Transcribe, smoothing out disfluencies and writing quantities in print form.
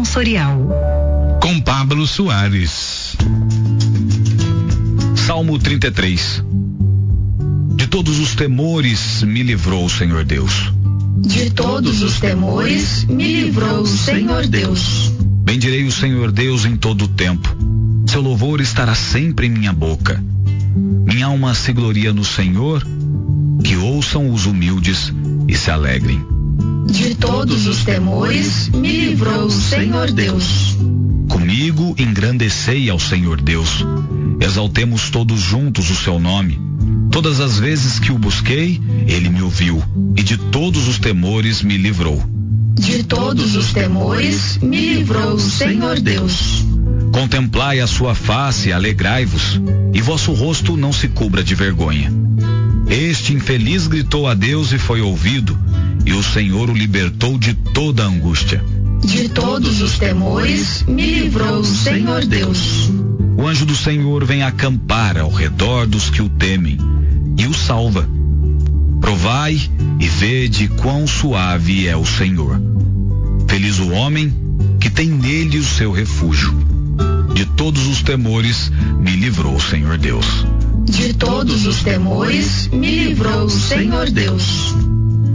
Sensorial. Com Pablo Soares. Salmo 33. De todos os temores me livrou o Senhor Deus. De todos os temores me livrou o Senhor Deus. Bendirei o Senhor Deus em todo o tempo. Seu louvor estará sempre em minha boca. Minha alma se gloria no Senhor. Que ouçam os humildes e se alegrem. De todos os temores me livrou o Senhor Deus. Comigo engrandecei ao Senhor Deus. Exaltemos todos juntos o seu nome. Todas as vezes que o busquei, ele me ouviu, e de todos os temores me livrou. De todos os temores me livrou o Senhor Deus. Contemplai a sua face e alegrai-vos, e vosso rosto não se cubra de vergonha. Este infeliz gritou a Deus e foi ouvido, e o Senhor o libertou de toda a angústia. De todos os temores me livrou o Senhor Deus. O anjo do Senhor vem acampar ao redor dos que o temem, e o salva. Provai e vede quão suave é o Senhor. Feliz o homem que tem nele o seu refúgio. De todos os temores me livrou o Senhor Deus. De todos os temores me livrou o Senhor Deus.